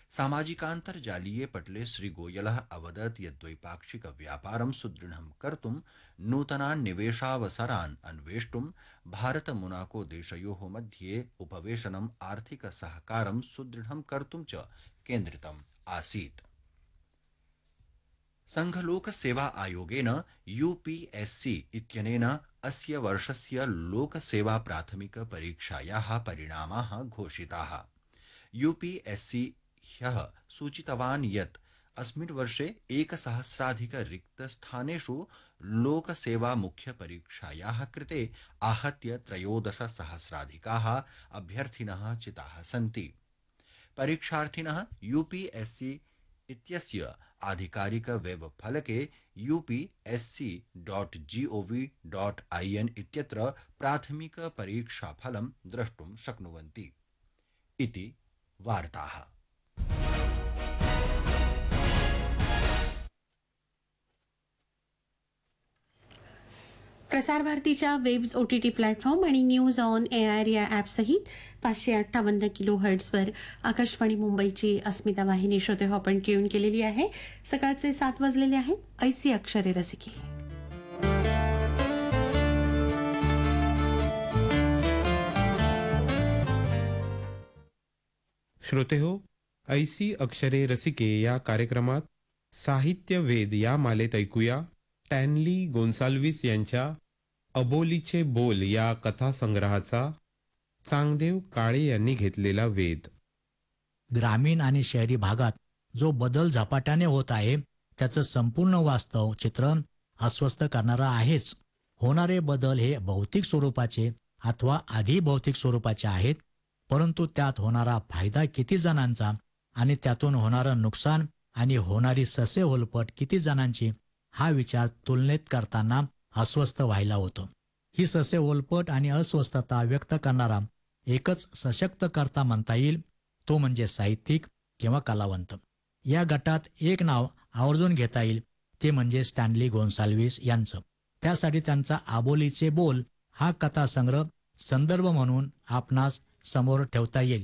सामाजिकान्तर्जालीये पटले श्रीगोयलः अवदत् यत् द्वैपाक्षिकव्यापारं सुदृढं कर्तुं नूतनान् निवेशावसरान् अन्वेष्टुं भारत-मोनाको देशयोः मध्ये उपवेशनम् आर्थिकसहकारं सुदृढं कर्तुं च केन्द्रितम् आसीत्। संघलोकसेवा आयोगेन यूपीएससी इत्यनेन अस्य वर्षस्य लोकसेवा प्राथमिक परीक्षायाः परिणामाः घोषिताः। यूपीएससी ह्यः सूचितवान् यत् अस्मिन् वर्षे 1,000,000 रिक्तस्थानेषु लोकसेवा मुख्यपरीक्षायाः कृते आहत्य 13,000,000 अभ्यर्थिनः चिताः सन्ति। परीक्षार्थिनः यूपीएससी इत्यस्य आधिकारिक वेब फलके upsc.gov.in इत्यत्र प्राथमिक परीक्षाफलं द्रष्टुं शक्नुवन्ति इति वार्ताः। प्रसार भारतीच्या वेब्स OTT प्लॅटफॉर्म आणि न्यूज ऑन एआर या ॲपसहित 558 किलो हर्ट्झवर आकाशवाणी मुंबईची अस्मिता वाहिनी श्रोते हो आपण ट्यून केलेली आहे। सकाळचे 7 वाजलेले आहेत। ऐसी अक्षरे रसिके। श्रोते हो, ऐसी अक्षरे रसिके या कार्यक्रमात साहित्य वेद या मालेत ऐकूया स्टॅनली गोन्साल्विस यांच्या अबोलीचे बोल या कथासंग्रहाचा चांगदेव काळे यांनी घेतलेला वेध। ग्रामीण आणि शहरी भागात जो बदल झपाट्याने होत आहे त्याचं संपूर्ण वास्तव चित्रण अस्वस्थ करणारं आहेच। होणारे बदल हे भौतिक स्वरूपाचे अथवा आधी भौतिक स्वरूपाचे आहेत, परंतु त्यात होणारा फायदा किती जणांचा आणि त्यातून होणारं नुकसान आणि होणारी ससेहोलपट किती जणांची हा विचार तुलनेत करताना अस्वस्थ व्हायला होतो। ही ससेहोलपट आणि अस्वस्थता व्यक्त करणारा एकच सशक्त कर्ता म्हणता येईल, तो म्हणजे साहित्यिक किंवा कलावंत। या गटात एक नाव आवर्जून घेता येईल, ते म्हणजे स्टॅनली गोन्साल्विस यांचं। त्यासाठी त्यांचा आबोलीचे बोल हा कथासंग्रह संदर्भ म्हणून आपणास समोर ठेवता येईल।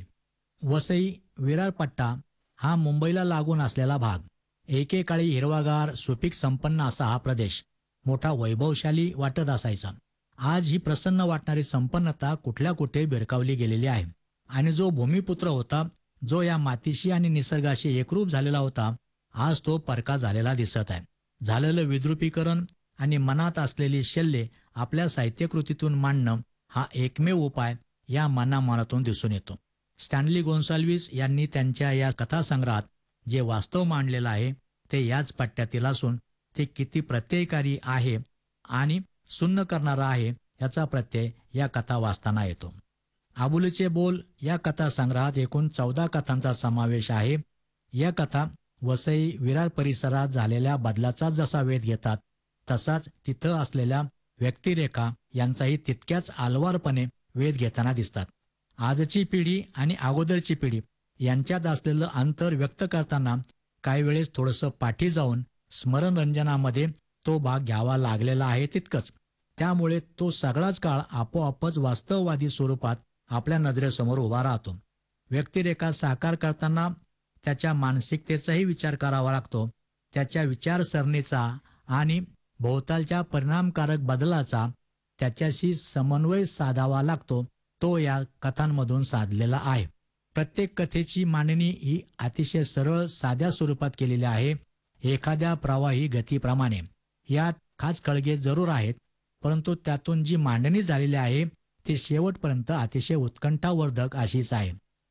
वसई विरार पट्टा हा मुंबईला लागून असलेला भाग, एकेकाळी हिरवागार सुपीक संपन्न असा हा प्रदेश मोठा वैभवशाली वाटत असायचा। आज ही प्रसन्न वाटणारी संपन्नता कुठल्या कुठे बिरकावली गेलेली आहे आणि जो भूमिपुत्र होता, जो या मातीशी आणि निसर्गाशी एकरूप झालेला होता, आज तो परका झालेला दिसत आहे। झालेलं विद्रुपीकरण आणि मनात असलेली शल्ये आपल्या साहित्यकृतीतून मांडणं हा एकमेव उपाय या मनामनातून दिसून येतो। स्टॅनली गोन्साल्विस यांनी त्यांच्या या कथासंग्रहात जे वास्तव मांडलेलं आहे ते याच पट्ट्यातील असून ते किती प्रत्ययकारी आहे आणि सुन्न करणारा आहे याचा प्रत्यय या कथा वाचताना येतो। आबोलीचे बोल या कथासंग्रहात एकूण 14 कथांचा समावेश आहे। या कथा वसई विरार परिसरात झालेल्या बदलाचा जसा वेध घेतात, तसाच तिथं असलेल्या व्यक्तिरेखा यांचाही तितक्याच आलवारपणे वेध घेताना दिसतात। आजची पिढी आणि अगोदरची पिढी यांच्यात असलेलं अंतर व्यक्त करताना काही वेळेस थोडंसं पाठी जाऊन स्मरणरंजनामध्ये तो भाग घ्यावा लागलेला आहे तितकंच। त्यामुळे तो सगळाच काळ आपोआपच वास्तववादी स्वरूपात आपल्या नजरेसमोर उभा राहतो। व्यक्तिरेखा साकार करताना त्याच्या मानसिकतेचाही विचार करावा लागतो, त्याच्या विचारसरणीचा आणि भोवतालच्या परिणामकारक बदलाचा त्याच्याशी समन्वय साधावा लागतो, तो या कथांमधून साधलेला आहे। प्रत्येक कथेची मांडणी ही अतिशय सरळ साध्या स्वरूपात केलेली आहे, एखाद्या प्रवाही गतीप्रमाणे। यात खाचखळगे जरूर आहेत, परंतु त्यातून जी मांडणी झालेली आहे ती शेवटपर्यंत अतिशय उत्कंठावर्धक अशीच आहे।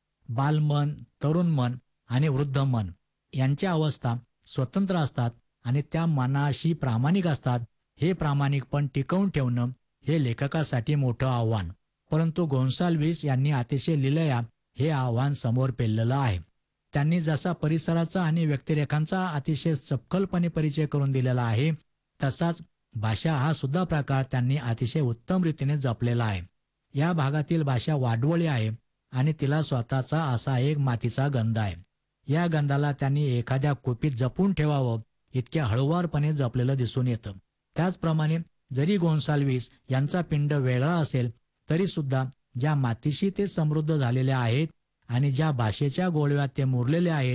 बालमन, तरुण मन आणि वृद्ध मन यांच्या अवस्था स्वतंत्र असतात आणि त्या मनाशी प्रामाणिक असतात। हे प्रामाणिकपण टिकवून ठेवणं हे लेखकासाठी मोठं आव्हान, परंतु गोन्साल्विस यांनी अतिशय लीलया हे आव्हान समोर पेललेलं आहे। त्यांनी जसा परिसराचा आणि व्यक्तिरेखांचा अतिशय चपखलपणे परिचय करून दिलेला आहे, तसाच भाषा हा सुद्धा प्रकार त्यांनी अतिशय उत्तम रीतीने जपलेला आहे। या भागातील भाषा वाडवळी आहे आणि तिला स्वतःचा असा एक मातीचा गंध आहे। या गंधाला त्यांनी एखाद्या कुपीत जपून ठेवावं इतक्या हळुवारपणे जपलेलं दिसून येतं। त्याचप्रमाणे जरी गोन्साल्विस यांचा पिंड वेगळा असेल तरी सुद्धा ज्या मातीशी ते समृद्ध झालेले आहेत आणि ज्या भाषेच्या गोळव्यात ते मुरलेले आहेत